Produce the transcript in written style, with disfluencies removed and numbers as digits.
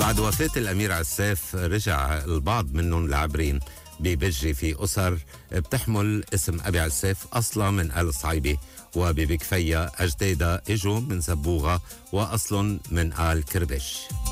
بعد وفاة الأمير عساف رجع البعض منهم العابرين ببجي في أسر بتحمل اسم أبي عساف أصلا من آل الصعيبة، وببكفية أجدادها إجوا من زبوغة وأصل من آل كربش.